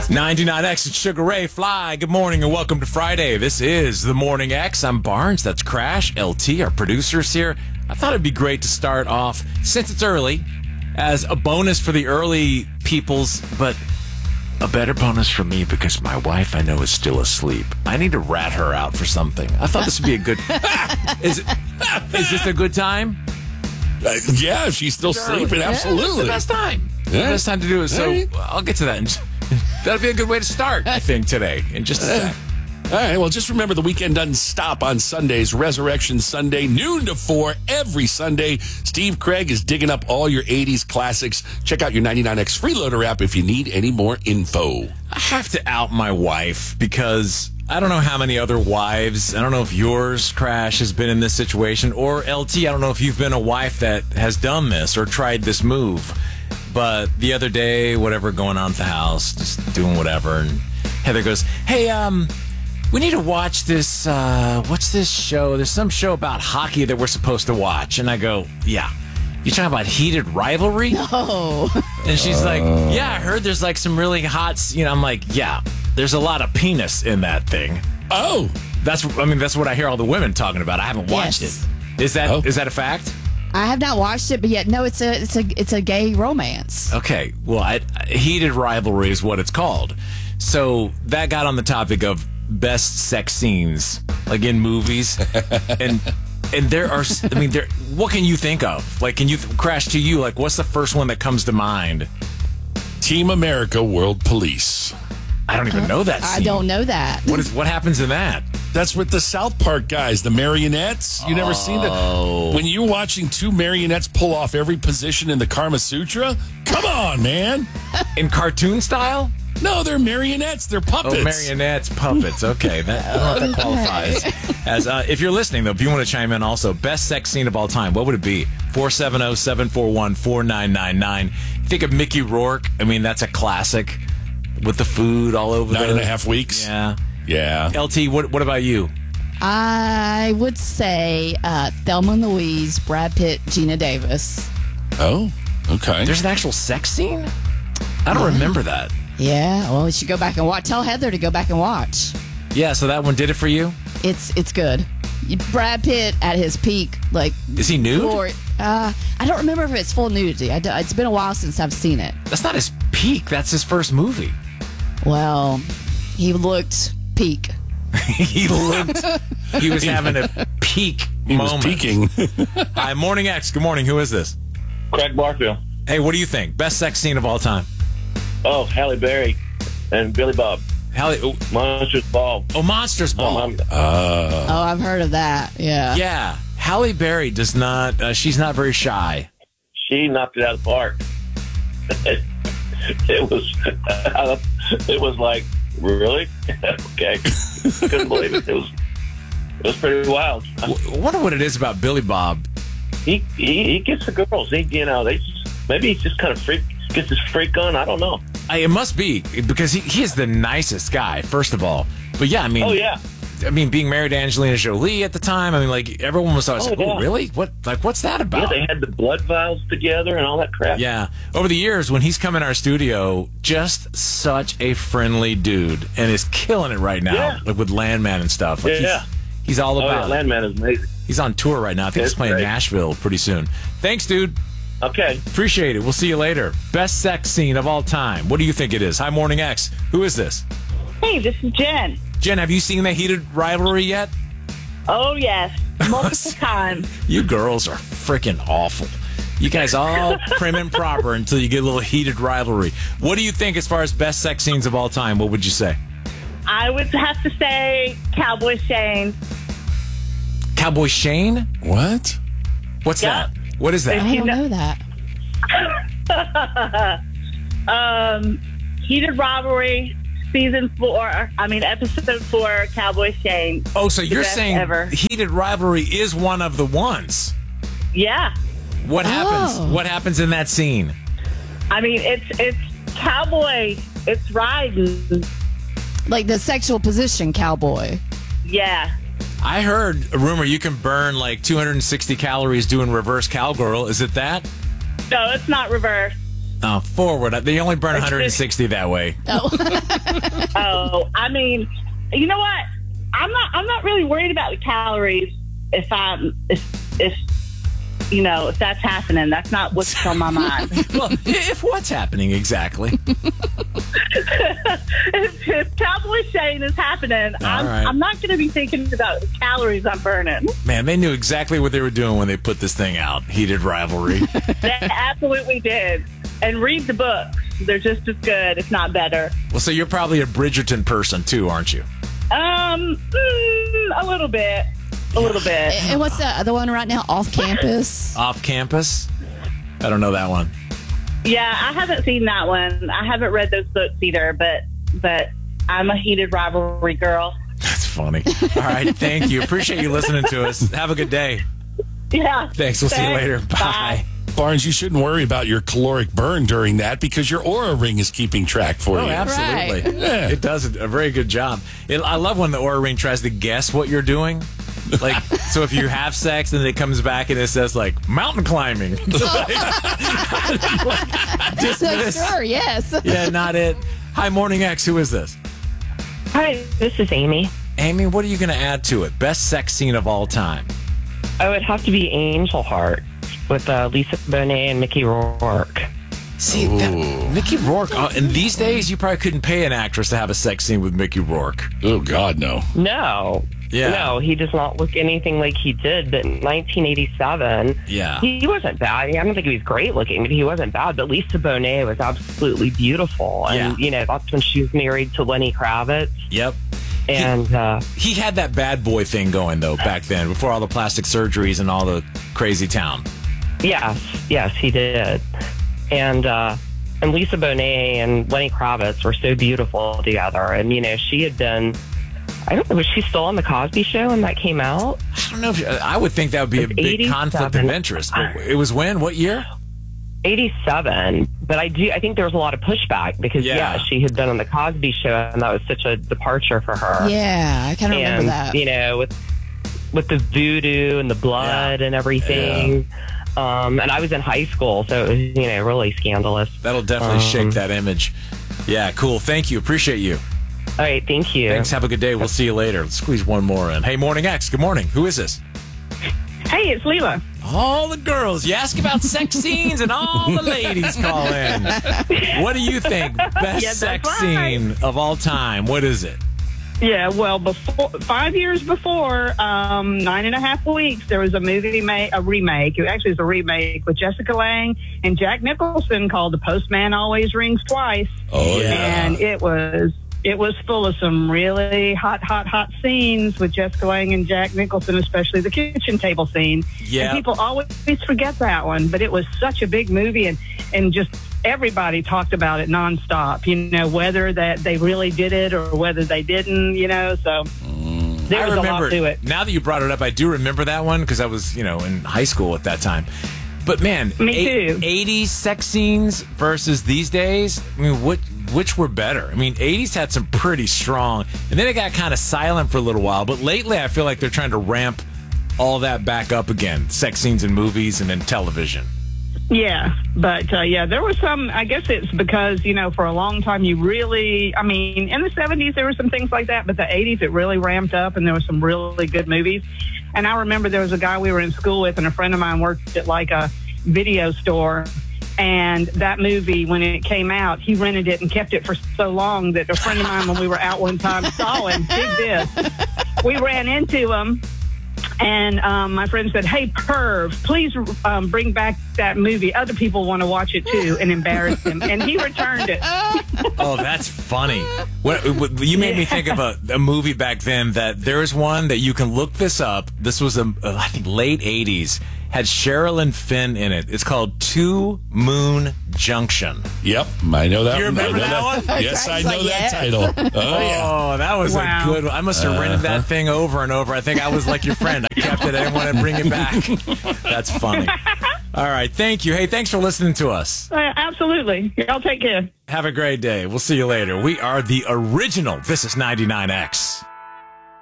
99X and Sugar Ray Fly. Good morning and welcome to Friday. This is the Morning X. I'm Barnes. That's Crash. LT, our producers here. I thought it'd be great to start off, since it's early, as a bonus for the early peoples, but a better bonus for me because my wife, I know, is still asleep. I need to rat her out for something. I thought this would be a good... Is this a good time? Yeah, if she's still sleeping, absolutely. It's the best time. The best time to do it. So I'll get to that. That'll be a good way to start, I think, today. In just a sec. All right, well, just remember the weekend doesn't stop on Sundays. Resurrection Sunday, noon to 4 every Sunday. Steve Craig is digging up all your 80s classics. Check out your 99X Freeloader app if you need any more info. I have to out my wife because I don't know how many other wives, I don't know if yours, Crash, has been in this situation, or LT, I don't know if you've been a wife that has done this or tried this move. But the other day, whatever, going on at the house, just doing whatever, and Heather goes, hey, we need to watch this, what's this show? There's some show about hockey that we're supposed to watch. And I go, yeah. You talking about Heated Rivalry? No. And she's like, yeah, I heard there's like some really hot, I'm like, yeah, there's a lot of penis in that thing. Oh. That's what I hear all the women talking about. I haven't watched it. Is that a fact? I have not watched it, but yet no, it's a gay romance. Okay, well, Heated Rivalry is what it's called. So that got on the topic of best sex scenes, like in movies, and there are, what can you think of? Like, can you Crash to you? Like, what's the first one that comes to mind? Team America: World Police. I don't even know that scene. I don't know that. What happens in that? That's with the South Park guys, the marionettes. You never seen that? When you're watching two marionettes pull off every position in the Kama Sutra? Come on, man. In cartoon style? No, they're marionettes. They're puppets. Oh, marionettes, puppets. Okay, I don't know if that qualifies. As if you're listening, though, if you want to chime in also, best sex scene of all time, what would it be? 470-741-4999. Think of Mickey Rourke. That's a classic with the food all over 9.5 weeks. Yeah. LT, what about you? I would say Thelma and Louise, Brad Pitt, Gina Davis. Oh, okay. There's an actual sex scene? I don't remember that. Yeah, well, you should go back and watch. Tell Heather to go back and watch. Yeah, so that one did it for you? It's good. Brad Pitt at his peak, like... Is he nude? I don't remember if it's full nudity. It's been a while since I've seen it. That's not his peak. That's his first movie. Well, he looked peak. He was having a peak moment. He was peaking. Hi, Morning X. Good morning. Who is this? Craig Barfield. Hey, what do you think? Best sex scene of all time? Oh, Halle Berry and Billy Bob. Monsters Ball. Oh, Monsters Ball. I've heard of that. Yeah. Yeah. Halle Berry does not, she's not very shy. She knocked it out of the park. It was like, really? Okay. Couldn't believe it. It was pretty wild. I wonder what it is about Billy Bob. He gets the girls. Maybe he just kind of gets his freak on. I don't know. It must be because he is the nicest guy, first of all. But yeah, oh yeah. Being married to Angelina Jolie at the time, everyone was always oh, really? What's that about? Yeah, they had the blood vials together and all that crap. Yeah. Over the years, when he's come in our studio, just such a friendly dude and is killing it right now, like with Landman and stuff. He's all about it. Landman is amazing. He's on tour right now. I think he's playing Nashville pretty soon. Thanks, dude. Okay. Appreciate it. We'll see you later. Best sex scene of all time. What do you think it is? Hi, Morning X. Who is this? Hey, this is Jen. Jen, have you seen the Heated Rivalry yet? Oh, yes. Multiple times. You girls are freaking awful. You guys all prim and proper until you get a little Heated Rivalry. What do you think as far as best sex scenes of all time? What would you say? I would have to say Cowboy Shane. Cowboy Shane? What? What's that? What is that? I don't know that. Heated Rivalry, episode 4, Cowboy Shane. Oh, so you're saying Heated Rivalry is one of the ones? Yeah. What happens? What happens in that scene? It's cowboy. It's riding. Like the sexual position cowboy. Yeah. I heard a rumor you can burn like 260 calories doing reverse cowgirl. Is it that? No, it's not reverse. Forward. They only burn 160 that way. Oh, I mean, you know what? I'm not really worried about the calories if that's happening. That's not what's on my mind. Well, if what's happening exactly. if Cowboy Shane is happening, I'm not going to be thinking about the calories I'm burning. Man, they knew exactly what they were doing when they put this thing out. Heated Rivalry. They absolutely did. And read the books. They're just as good, if not better. Well, so you're probably a Bridgerton person too, aren't you? A little bit. A little bit. And what's the other one right now? Off Campus? Off Campus? I don't know that one. Yeah, I haven't seen that one. I haven't read those books either, but I'm a Heated Rivalry girl. That's funny. All right, thank you. Appreciate you listening to us. Have a good day. Yeah. Thanks. We'll see you later. Bye. Barnes, you shouldn't worry about your caloric burn during that because your Oura Ring is keeping track for you. Oh, absolutely. Right. Yeah. It does a very good job. I love when the Oura Ring tries to guess what you're doing. Like, so if you have sex and it comes back and it says, like, mountain climbing. Dismiss. Sure, yes. Yeah, not it. Hi, Morning X. Who is this? Hi, this is Amy. Amy, what are you going to add to it? Best sex scene of all time. I would have to be Angel Heart with Lisa Bonet and Mickey Rourke. See, Mickey Rourke, in these days, you probably couldn't pay an actress to have a sex scene with Mickey Rourke. Oh, God, no. No. Yeah. No, he does not look anything like he did. But in 1987, Yeah. he wasn't bad. I don't think he was great looking, but he wasn't bad. But Lisa Bonet was absolutely beautiful. And, that's when she was married to Lenny Kravitz. Yep. And He had that bad boy thing going, though, back then, before all the plastic surgeries and all the crazy town. yes, he did. And Lisa Bonet and Lenny Kravitz were so beautiful together. And, she had been, I don't know, was she still on The Cosby Show when that came out? I don't know if I would think that would be a big 87. conflict of interest. But it was when? What year? 87. But I think there was a lot of pushback because, she had been on The Cosby Show, and that was such a departure for her. Yeah, I kind of remember that. With the voodoo and the blood and everything. And I was in high school, so it was, really scandalous. That'll definitely shake that image. Yeah, cool. Thank you. Appreciate you. All right, thank you. Thanks. Have a good day. We'll see you later. Let's squeeze one more in. Hey, Morning X. Good morning. Who is this? Hey, it's Leela. All the girls. You ask about sex scenes and all the ladies call in. What do you think? Best sex scene of all time. What is it? Yeah, well, 5 years before, 9.5 weeks, there was a movie a remake. It actually was a remake with Jessica Lange and Jack Nicholson called The Postman Always Rings Twice. Oh, yeah. And it was full of some really hot scenes with Jessica Lange and Jack Nicholson, especially the kitchen table scene. Yeah. And people always forget that one, but it was such a big movie and just everybody talked about it nonstop, whether that they really did it or whether they didn't, so there was a lot to it. Now that you brought it up, I do remember that one because I was, in high school at that time. But man, Me too. 80s sex scenes versus these days, I mean, which were better? I mean, 80s had some pretty strong, and then it got kind of silent for a little while, but lately I feel like they're trying to ramp all that back up again, sex scenes in movies and in television. Yeah, but there was some, I guess it's because, for a long time in the 70s there were some things like that, but the 80s it really ramped up and there were some really good movies. And I remember there was a guy we were in school with and a friend of mine worked at like a video store. And that movie, when it came out, he rented it and kept it for so long that a friend of mine, when we were out one time, saw him. Dig this. We ran into him. And my friend said, "Hey, perv, please bring back that movie. Other people want to watch it too," and embarrassed him. And he returned it. Oh, that's funny. You made me think of a movie back then that there is one that you can look this up. This was, I think, late 80s. Had Sherilyn Fenn in it. It's called Two Moon Junction. Yep, I know that one. You remember I know that one? Yes, I know that title. Oh, yeah. Oh, that was a good one. I must have rented that thing over and over. I think I was like your friend. I kept it. I didn't want to bring it back. That's funny. All right. Thank you. Hey, thanks for listening to us. Absolutely. Y'all take care. Have a great day. We'll see you later. We are the original. This is 99X.